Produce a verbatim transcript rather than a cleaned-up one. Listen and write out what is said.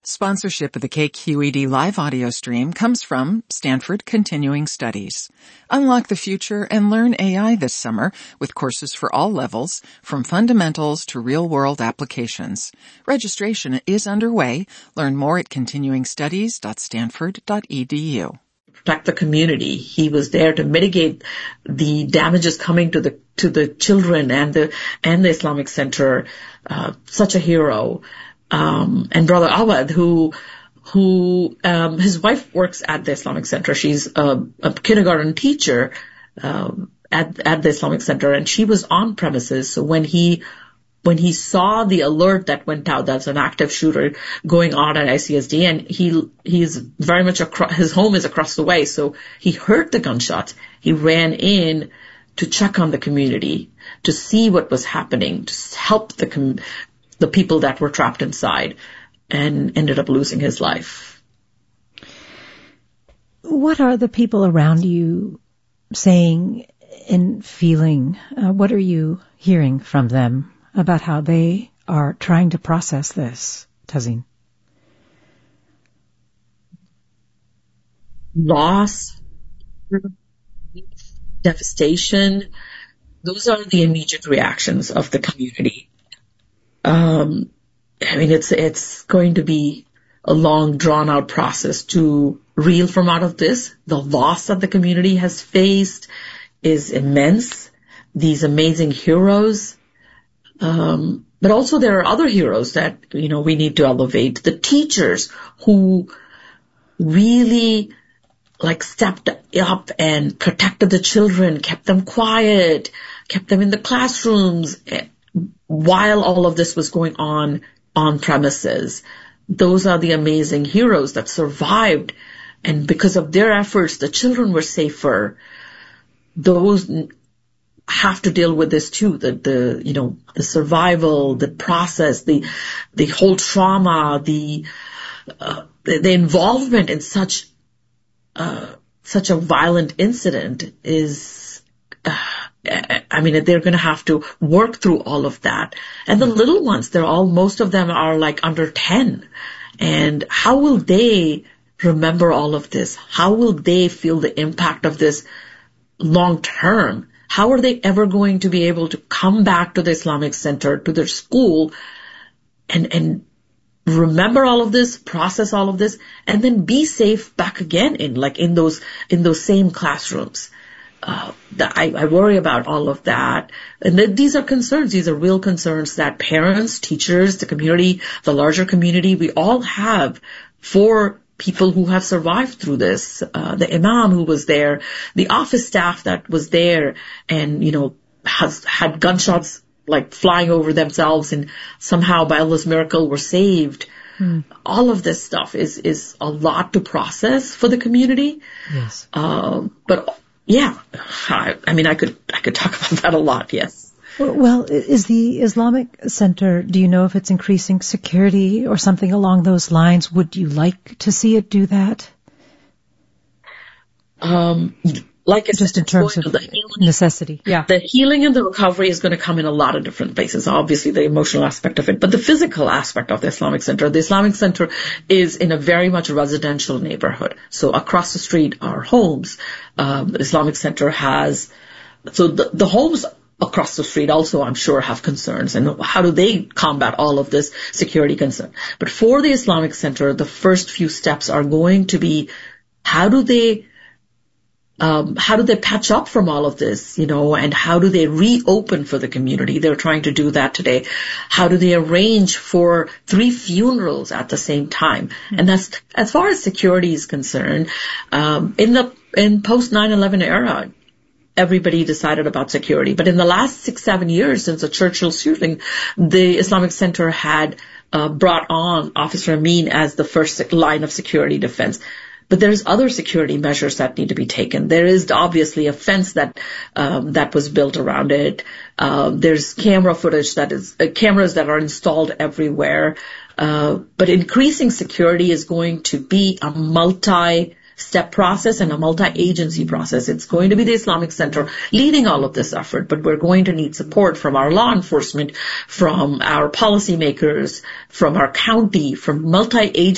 Sponsorship of the K Q E D live audio stream comes from Stanford Continuing Studies. Unlock the future and learn A I this summer with courses for all levels, from fundamentals to real-world applications. Registration is underway. Learn more at continuing studies dot stanford dot e d u. Protect the community. He was there to mitigate the damages coming to the to the children and the and the Islamic Center. Uh, such a hero. Um, and Brother Awad, who, who, um, his wife works at the Islamic Center. She's a, a kindergarten teacher, um, at, at the Islamic Center, and she was on premises. So when he, when he saw the alert that went out, that's an active shooter going on at I C S D, and he, he's very much across, his home is across the way. So he heard the gunshots. He ran in to check on the community, to see what was happening, to help the com- the people that were trapped inside, and ended up losing his life. What are the people around you saying and feeling? Uh, what are you hearing from them about how they are trying to process this, Tazeen? Loss, devastation, those are the immediate reactions of the community. Um, I mean, it's, it's going to be a long, drawn out process to reel from out of this. The loss that the community has faced is immense. These amazing heroes. Um, but also there are other heroes that, you know, we need to elevate. The teachers who really like stepped up and protected the children, kept them quiet, kept them in the classrooms while all of this was going on on premises. Those are the amazing heroes that survived. And because of their efforts, the children were safer. Those have to deal with this too. The, the, you know, the survival, the process, the, the whole trauma, the, uh, the, the involvement in such, uh, such a violent incident is, uh, I mean, they're going to have to work through all of that. And the little ones, they're all, most of them are like under ten. And how will they remember all of this? How will they feel the impact of this long term? How are they ever going to be able to come back to the Islamic Center, to their school, and, and remember all of this, process all of this, and then be safe back again in, like, in those, in those same classrooms? Uh, that I, I worry about all of that. And th- these are concerns. These are real concerns that parents, teachers, the community, the larger community, we all have for people who have survived through this. Uh, the imam who was there, the office staff that was there and, you know, has had gunshots like flying over themselves and somehow by Allah's miracle were saved. Hmm. All of this stuff is, is a lot to process for the community. Yes. Uh, but Yeah, I, I mean, I could I could talk about that a lot, yes. Well, is the Islamic Center, do you know if it's increasing security or something along those lines? Would you like to see it do that? Um, like I Just said, in terms of the healing, necessity. Yeah. The healing and the recovery is going to come in a lot of different places. Obviously, the emotional aspect of it, but the physical aspect of the Islamic Center. The Islamic Center is in a very much residential neighborhood. So across the street are homes. Um, the Islamic Center has, so the, the homes across the street also, I'm sure, have concerns. And how do they combat all of this security concern? But for the Islamic Center, the first few steps are going to be, how do they Um, how do they patch up from all of this, you know, and how do they reopen for the community? They're trying to do that today. How do they arrange for three funerals at the same time? Mm-hmm. And that's, as far as security is concerned, um, in the, in post nine eleven era, everybody decided about security. But in the last six, seven years since the Churchill shooting, the Islamic Center had, uh, brought on Officer Amin as the first line of security defense. But there's other security measures that need to be taken. There is obviously a fence that um, that was built around it. Uh, there's camera footage that is uh, cameras that are installed everywhere. Uh, but increasing security is going to be a multi-step process and a multi-agency process. It's going to be the Islamic Center leading all of this effort, but we're going to need support from our law enforcement, from our policymakers, from our county, from multi-agency